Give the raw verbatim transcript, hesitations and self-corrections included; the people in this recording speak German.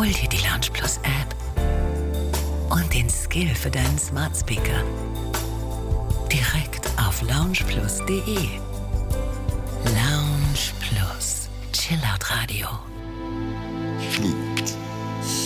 Hol dir die Lounge Plus App und den Skill für deinen Smart Speaker. Direkt auf lounge plus punkt de. Lounge Plus. Chillout Radio.